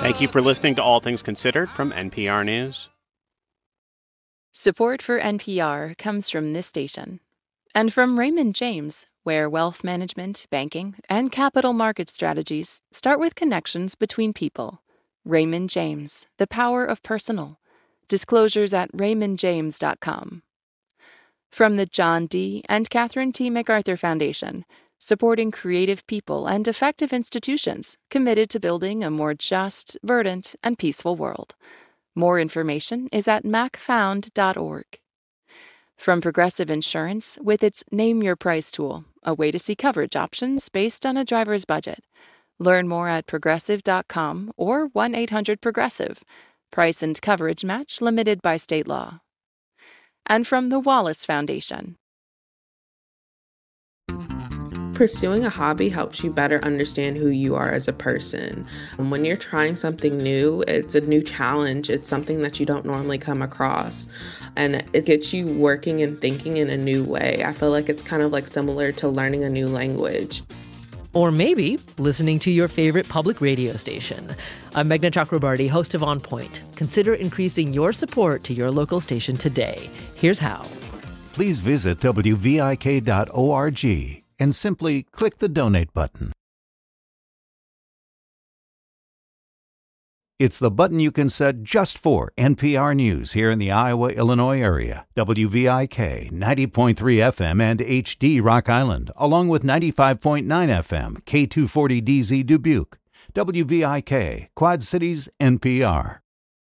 Thank you for listening to All Things Considered from NPR News. Support for NPR comes from this station and from Raymond James, where wealth management, banking, and capital market strategies start with connections between people. Raymond James, the power of personal. Disclosures at raymondjames.com. From the John D. and Catherine T. MacArthur Foundation, supporting creative people and effective institutions committed to building a more just, verdant, and peaceful world. More information is at macfound.org. From Progressive Insurance with its Name Your Price tool, a way to see coverage options based on a driver's budget. Learn more at progressive.com or 1-800-PROGRESSIVE. Price and coverage match limited by state law. And from the Wallace Foundation. Pursuing a hobby helps you better understand who you are as a person. And when you're trying something new, it's a new challenge. It's something that you don't normally come across. And it gets you working and thinking in a new way. I feel like it's kind of like similar to learning a new language. Or maybe listening to your favorite public radio station. I'm Meghna Chakrabarti, host of On Point. Consider increasing your support to your local station today. Here's how. Please visit wvik.org and simply click the donate button. It's the button you can set just for NPR News here in the Iowa-Illinois area. WVIK 90.3 FM and HD Rock Island, along with 95.9 FM K240DZ Dubuque. WVIK, Quad Cities, NPR.